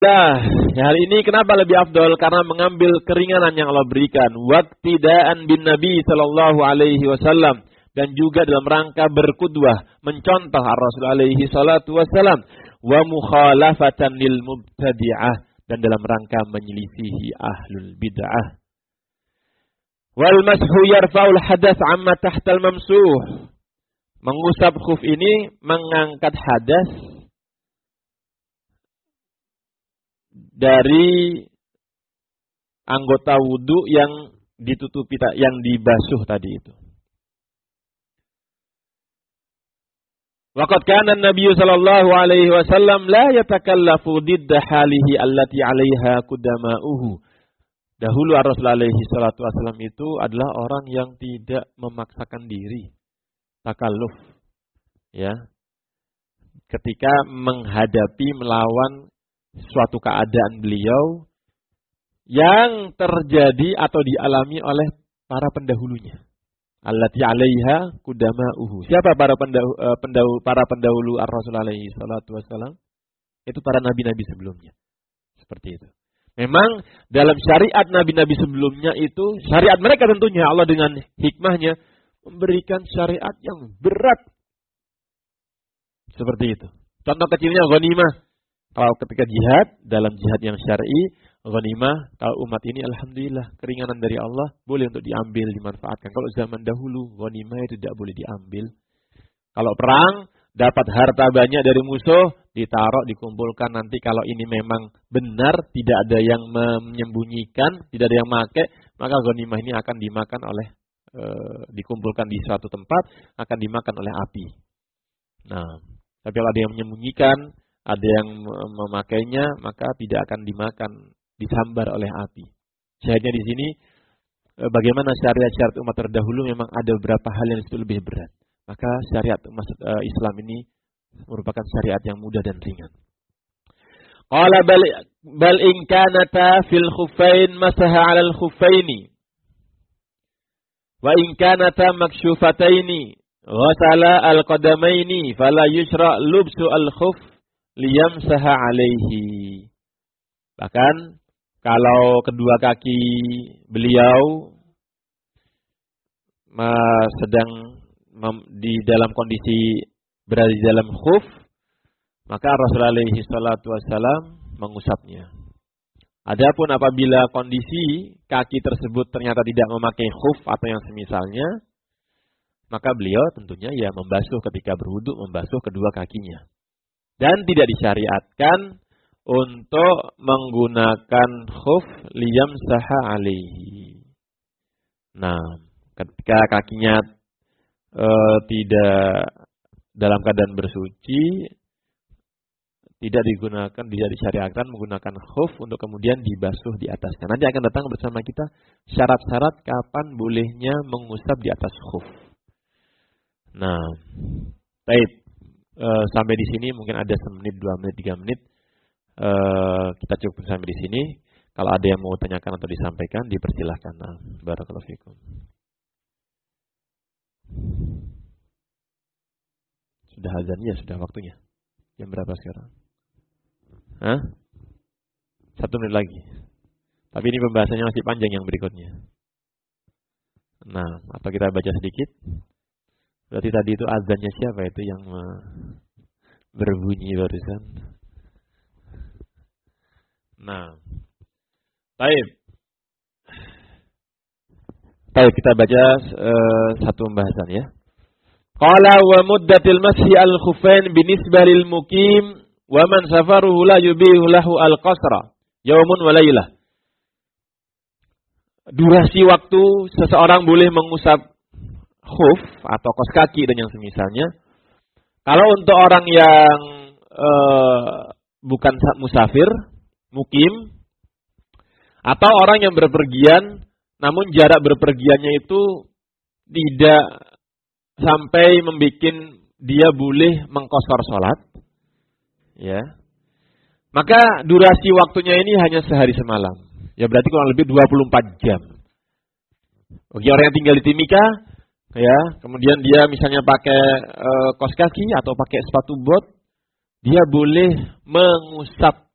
Nah, hal ini kenapa lebih afdol? Karena mengambil keringanan yang Allah berikan. Waktidaan bin Nabi sallallahu alaihi wasallam, dan juga dalam rangka berkudwah, mencontoh Rasul alaihi salatu wasallam, wa mukhalafatan lil mubtadi'ah, dan dalam rangka menyelisihi ahlul bid'ah. Wal mashu yarfa'ul hadas amma tahtal mamsuh. Mengusap khuf ini mengangkat hadas dari anggota wudu yang ditutupi, yang dibasuh tadi itu. Waqad kana an-nabiy sallallahu alaihi wasallam la yatakallafu didda halihi allati 'alaiha qudama'uhu. Dahulu Rasul alaihi salatu wasallam itu adalah orang yang tidak memaksakan diri, takalluf, ya, ketika menghadapi, melawan suatu keadaan beliau yang terjadi atau dialami oleh para pendahulunya. Allati 'alaiha qudama'uhu. Siapa para pendahulu Rasul alaihi salatu wasallam? Itu para nabi-nabi sebelumnya. Seperti itu. Memang dalam syariat nabi-nabi sebelumnya itu, syariat mereka tentunya Allah dengan hikmahnya memberikan syariat yang berat. Seperti itu. Contoh kecilnya ghanimah. Kalau ketika jihad, dalam jihad yang syar'i, ghanimah, kalau umat ini alhamdulillah keringanan dari Allah, boleh untuk diambil, dimanfaatkan. Kalau zaman dahulu ghanimah itu tidak boleh diambil. Kalau perang, dapat harta banyak dari musuh, ditaruh, dikumpulkan, nanti kalau ini memang benar, tidak ada yang menyembunyikan, tidak ada yang make, maka ghanimah ini akan dimakan oleh, dikumpulkan di suatu tempat, akan dimakan oleh api. Nah, tapi kalau ada yang menyembunyikan, ada yang memakainya, maka tidak akan dimakan, disambar oleh api. Syahidnya di sini, bagaimana syariat-syariat umat terdahulu memang ada beberapa hal yang lebih berat. Maka syariat Islam ini merupakan syariat yang mudah dan ringan. Qala bal in kanata fil khuffain masaha 'alal khuffaini wa in kanata maksyufataini ghasala al-qadamaini fala yushra lubsu al-khuff liyamsaha 'alaihi. Bahkan kalau kedua kaki beliau sedang di dalam kondisi berada di dalam khuf, maka Rasulullah alaihi salatu wasallam mengusapnya. Adapun apabila kondisi kaki tersebut ternyata tidak memakai khuf atau yang semisalnya, maka beliau tentunya ya membasuh ketika berwudu, membasuh kedua kakinya. Dan tidak disyariatkan untuk menggunakan khuf liyamsaha alaihi. Nah, ketika kakinya tidak dalam keadaan bersuci, tidak disyariatkan menggunakan khuf untuk kemudian dibasuh di atasnya. Nanti akan datang bersama kita syarat-syarat kapan bolehnya mengusap di atas khuf. Nah, baik, sampai di sini mungkin ada 1 menit, 2 menit, 3 menit. Kita cukup sampai di sini. Kalau ada yang mau tanyakan atau disampaikan, dipersilahkan. Nah, barakallahu fikum. Sudah azan ya, sudah waktunya. Jam berapa sekarang? 1 menit lagi. Tapi ini pembahasannya masih panjang yang berikutnya. Nah, apa kita baca sedikit? Berarti tadi itu azannya siapa itu yang berbunyi barusan? Nah, baik. Baik, kita baca satu pembahasan ya. Qala wa muddatil mashi al-khuffain binisbah lil muqim wa man safaruhu la yubihu lahu al-qasra yaumun wa lailah. Durasi waktu seseorang boleh mengusap khuf atau kaos kaki dan yang semisalnya. Kalau untuk orang yang bukan musafir, mukim, atau orang yang berpergian, namun jarak berpergiannya itu tidak sampai membuat dia boleh mengqasar salat, ya. Maka durasi waktunya ini hanya sehari semalam. Ya berarti kurang lebih 24 jam. Bagi orang yang tinggal di Timika, ya, kemudian dia misalnya pakai kaos kaki atau pakai sepatu bot, dia boleh mengusap